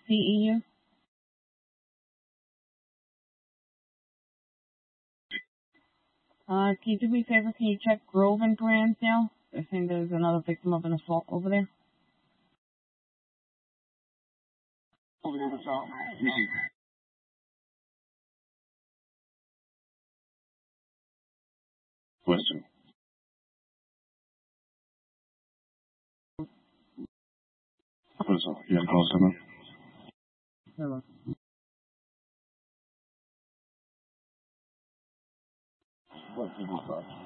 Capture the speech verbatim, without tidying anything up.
C E U. Uh, can you do me a favor? Can you check Grove and Gransdale? I think there's another victim of an assault over there. Over there, assault. Question. What is up? You had a call coming? Hello. What did you start?